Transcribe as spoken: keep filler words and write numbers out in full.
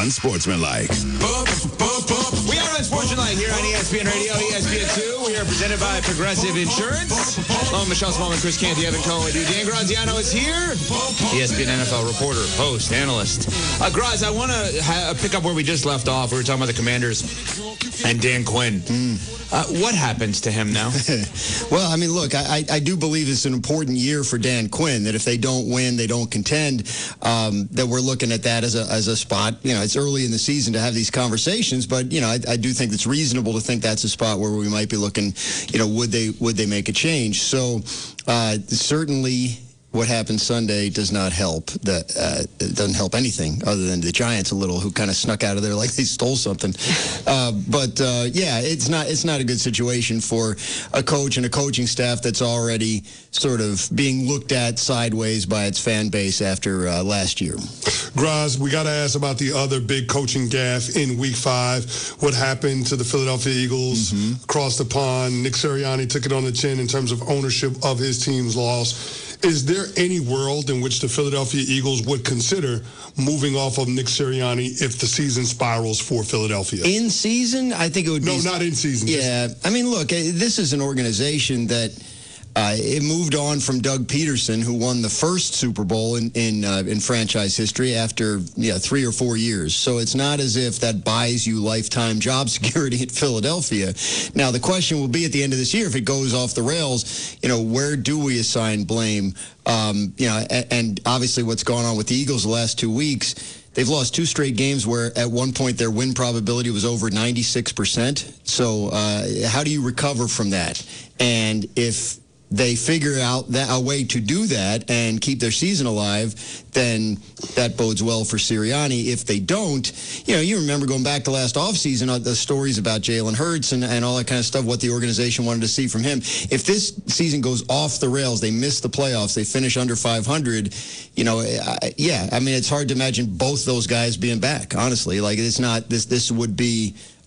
unsportsmanlike. We are unsportsmanlike here on E S P N Radio, E S P N two. We are presented by Progressive Insurance. Hello, Michelle Smallman, Chris Canty, Evan Cohen with you. Dan Graziano is here. E S P N N F L reporter, host, analyst. Uh, Graz, I want to ha- pick up where we just left off. We were talking about the Commanders and Dan Quinn. Mm. Uh, what happens to him now? Well, I mean, look, I, I do believe it's an important year for Dan Quinn, that if they don't win, they don't contend, um, that we're looking at that as a as a spot. You know, it's early in the season to have these conversations, but, you know, I, I do think it's reasonable to think that's a spot where we might be looking, you know, would they would they make a change? So uh, certainly what happened Sunday does not help. That uh, it doesn't help anything other than the Giants a little, who kind of snuck out of there like they stole something. Uh, but uh, yeah, it's not it's not a good situation for a coach and a coaching staff that's already sort of being looked at sideways by its fan base after uh, last year. Graz, we got to ask about the other big coaching gaffe in Week Five. What happened to the Philadelphia Eagles mm-hmm. across the pond? Nick Sirianni took it on the chin in terms of ownership of his team's loss. Is there any world in which the Philadelphia Eagles would consider moving off of Nick Sirianni if the season spirals for Philadelphia? In season, I think it would no, be... No, not in season. Yeah. Just... I mean, look, this is an organization that... Uh, it moved on from Doug Peterson, who won the first Super Bowl in in, uh, in franchise history after yeah, three or four years. So it's not as if that buys you lifetime job security at Philadelphia. Now, the question will be at the end of this year, if it goes off the rails, you know, where do we assign blame? Um, you know, and, and obviously what's gone on with the Eagles the last two weeks, they've lost two straight games where at one point their win probability was over ninety-six percent. So uh, how do you recover from that? And if they figure out that, a way to do that and keep their season alive, then that bodes well for Sirianni. If they don't, you know, you remember going back to last offseason, uh, the stories about Jalen Hurts and, and all that kind of stuff, what the organization wanted to see from him. If this season goes off the rails, they miss the playoffs, they finish under five hundred, you know, I, yeah, I mean, it's hard to imagine both those guys being back, honestly. Like, it's not, this, this would be